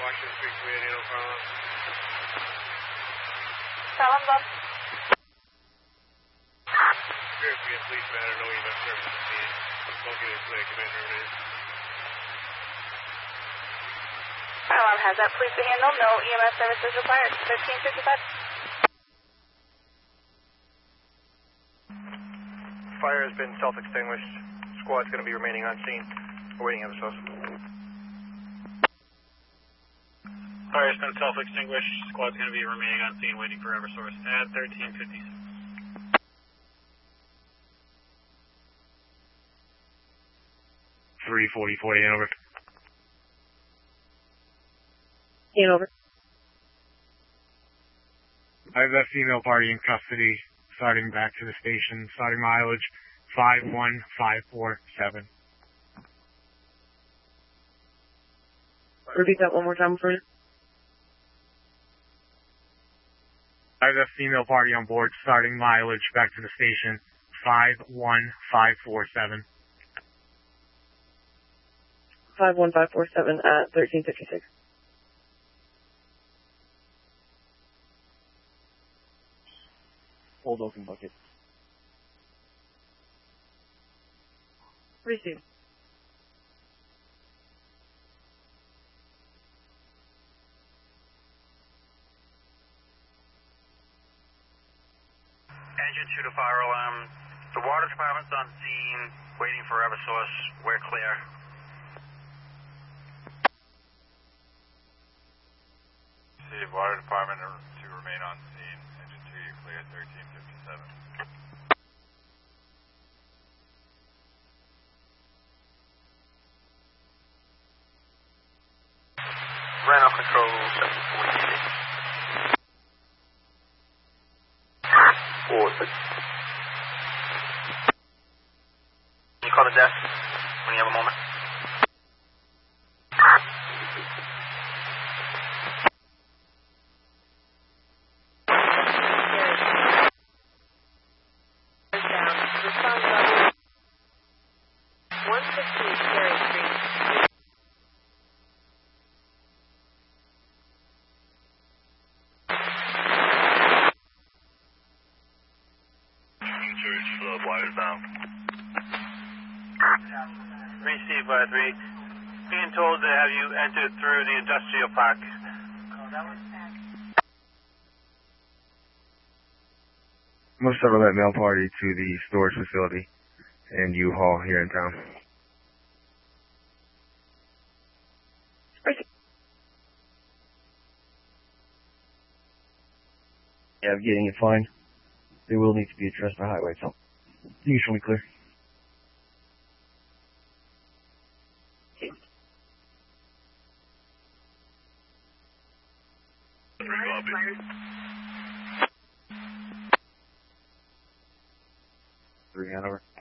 Washington Street Community, no problem. Problem, Bob. Here to be a police matter, no EMS service is needed. Located at Commander Reyes. Alarm has that. Please be handled. No EMS services required. 1355. Fire has been self-extinguished. Squad's going to be remaining on scene, awaiting episodes. Fire has been self-extinguished. Squad's going to be remaining on scene, waiting for Eversource at 1356. Hanover. Hanover. I have that female party in custody, starting back to the station, starting mileage 51547. Repeat that one more time for you. I have that female party on board, starting mileage back to the station 51547. 51547 at 1356. Old Oaken Bucket. Receive. Engine 2 to fire alarm. The water department's on scene, waiting for Eversource. We're clear. Receive water department to remain on scene. Engine 2, you clear 1357. Runoff control 746. 46. Can you call the desk when you have a moment? Receive by 3. Being told to have you entered through the industrial park. Most several that mail party to the storage facility and U-Haul here in town. Yeah, I'm getting it fine. They will need to be addressed by highway, so you should be clear. Hanover.